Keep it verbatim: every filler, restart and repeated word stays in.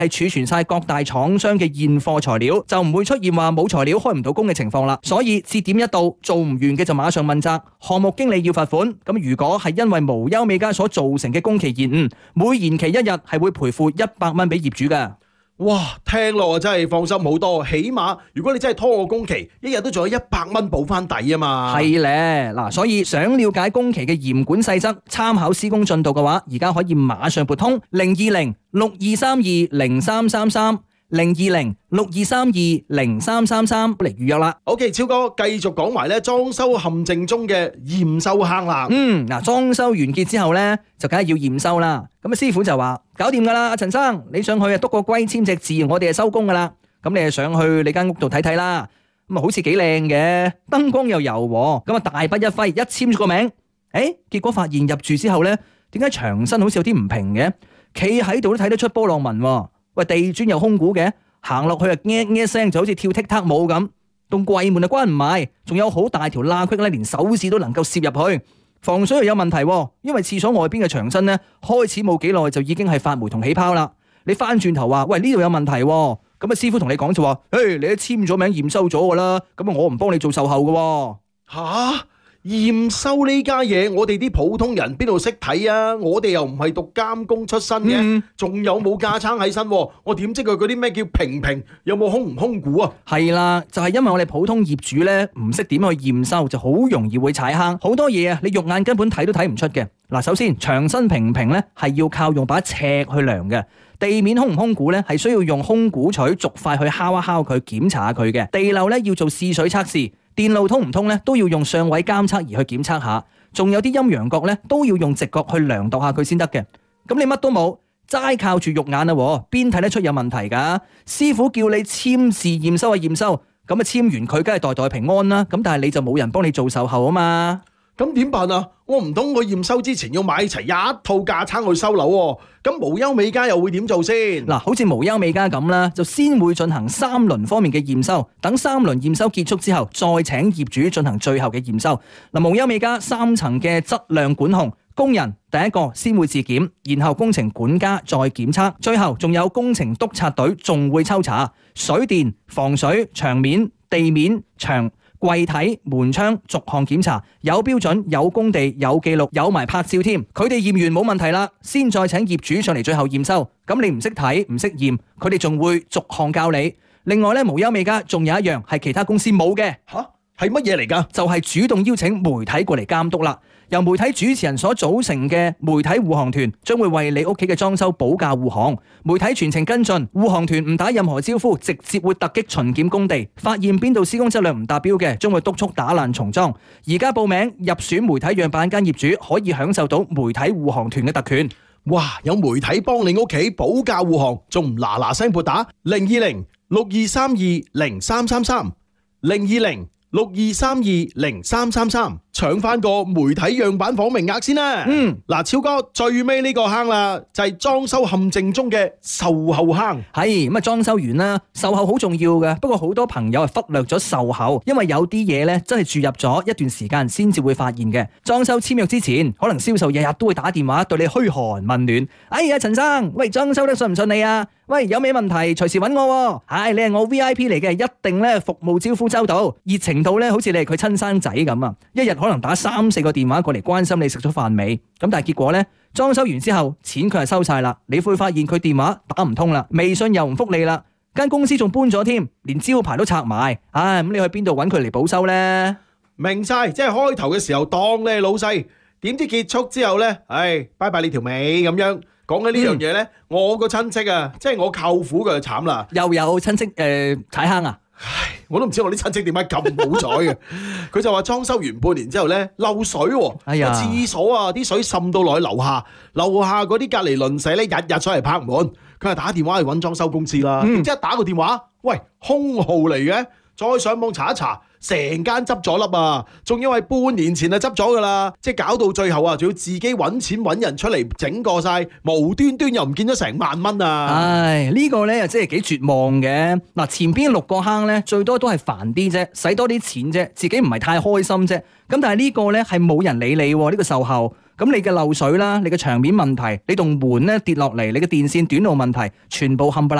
係儲存晒各大廠商嘅現貨材料，就唔會出現話冇材料開唔到工嘅情況啦。所以節點一到，做唔完嘅就馬上問責，項目經理要罰款。咁如果係因為無憂美加所造成嘅工期延誤，每延期一日係會賠付一百蚊俾業主㗎。 哇，聽落真係放心好多，起碼如果你真係拖我工期，一日都仲有一百蚊補翻底啊嘛。 係咧，嗱，所以想了解工期嘅嚴管細則，參考施工進度嘅話，而家可以馬上撥通零二零六二三二零三三三。零二零六二三二零三三三嚟預約啦。 OK， 超哥繼續講埋咧裝修陷阱中嘅驗收坑啦。 嗯，嗱，裝修完結之後咧，就梗係要驗收啦。咁啊，師傅就話搞掂噶啦，阿陳生，你上去啊篤個龜簽隻字，我哋就收工噶啦。咁你啊上去你間屋度睇睇啦。咁啊好似幾靚嘅，燈光又柔和，咁啊大筆一揮一簽咗個名。誒，結果發現入住之後咧，點解牆身好似有啲唔平嘅？企喺度都睇得出波浪紋。喂，地磚又空鼓嘅，行落去啊，nghe nghe聲就好似跳踢踏舞咁。棟櫃門啊關唔埋，仲有好大條罅隙咧，連手指都能夠攝入去。防水又有問題，因為廁所外邊嘅牆身咧，開始冇幾耐就已經係發霉同起泡啦。你翻轉頭話，喂，呢度有問題，咁啊師傅同你講就話，誒，你都簽咗名驗收咗噶啦，咁啊我唔幫你做售後噶。 吓？驗收呢家嘢，我哋啲普通人邊度識睇啊？我哋又唔係讀監工出身嘅，仲、嗯、有冇架撐喺身？我點知佢嗰啲咩叫平平，有冇空唔空鼓啊？ 係啦，就係、是、因為我哋普通業主咧唔識點去驗收，就好容易會踩坑。好多嘢啊，你肉眼根本睇都睇唔出嘅。嗱，首先牆身平唔平咧，係要靠用把尺去量嘅。地面空唔空鼓咧，係需要用空鼓錘逐塊去敲一敲佢，檢查下佢嘅。地漏咧要做試水測試。電路通唔通咧，都要用上位監測儀去檢測下，仲有啲陰陽角咧，都要用直角去量度下佢先得嘅。咁你乜都冇，齋靠住肉眼啊，邊睇得出有問題噶？師傅叫你簽字驗收啊驗收，咁啊簽完佢梗係代代平安啦。咁但係你就冇人幫你做售後啊嘛。 咁點辦啊？我唔通我驗收之前要買齊一套架撐去收樓喎？咁無憂美加又會點做先？ 嗱，好似無憂美加咁啦，就先會進行三輪方面嘅驗收，等三輪驗收結束之後，再請業主進行最後嘅驗收。嗱，無憂美加三層嘅質量管控，工人第一個先會自檢，然後工程管家再檢測，最後仲有工程督察隊仲會抽查水電、防水、牆面、地面、牆、櫃體、門窗逐項檢查，有標準、有工地、有記錄、有埋拍照添。佢哋驗完冇問題啦，先再請業主上嚟最後驗收。咁你唔識睇唔識驗，佢哋仲會逐項教你。另外咧，無憂美加仲有一樣係其他公司冇嘅。 吓？係乜嘢嚟噶？ 就係主動邀請媒體過嚟監督啦。由媒體主持人所組成嘅媒體護航團，將會為你屋企嘅裝修保駕護航。媒體全程跟進，護航團唔打任何招呼，直接會突擊巡檢工地，發現邊度施工質量唔達標嘅，將會督促打爛重裝。而家報名入選媒體樣板間業主，可以享受到媒體護航團嘅特權。 哇！有媒體幫你屋企保駕護航，仲唔嗱嗱聲撥打零二零六二三二零三三三零二零六二三二零三三三，搶翻個媒體樣板房名額先啦。嗯，嗱，超哥最尾呢個坑啦，就係裝修陷阱中嘅售後坑。 係咁啊，裝修完啦，售後好重要嘅。不過好多朋友係忽略咗售後，因為有啲嘢咧真係住入咗一段時間先至會發現嘅。裝修簽約之前，可能銷售日日都會打電話對你噓寒問暖。哎呀，陳生，喂，裝修得順唔順利啊？喂，有咩問題隨時揾我。唉，你係我 V I P 嚟嘅，一定咧服務招呼周到，熱情到咧好似你係佢親生仔咁啊！一日可能打三四個電話過嚟關心你食咗飯未？咁但係結果咧，裝修完之後錢佢係收晒啦，你會發現佢電話打唔通啦，微信又唔覆你啦，間公司仲搬咗添，連招牌都拆埋。唉，咁你去邊度揾佢嚟補修咧？ 明晒，即係開頭嘅時候當你係老細，點知結束之後咧，唉，拜拜你條尾咁樣。講緊呢樣嘢咧，我個親戚啊，即係我舅父佢就慘啦， 又有親戚誒踩坑啊！ 唉，我都唔知我啲親戚點解咁好彩嘅。佢就話裝修完半年之後咧漏水喎， 哎呀， 廁所啊啲水滲到落去樓下，樓下嗰啲隔離鄰舍咧日日上嚟拍門，佢係打電話去揾裝修公司啦。點知一打個電話，喂，空號嚟嘅，再上網查一查。成間執咗笠啊！仲因為半年前就執咗噶啦，即係搞到最後啊，仲要自己揾錢揾人出嚟整過晒，無端端又唔見咗成萬蚊啊！ 唉，呢個咧又真係幾絕望嘅。嗱，前邊六個坑咧，最多都係煩啲啫，使多啲錢啫，自己唔係太開心啫。咁但係呢個咧係冇人理你呢個售後。 咁你嘅漏水啦，你嘅牆面問題，你棟門咧跌落嚟，你嘅電線短路問題，全部冚唪唥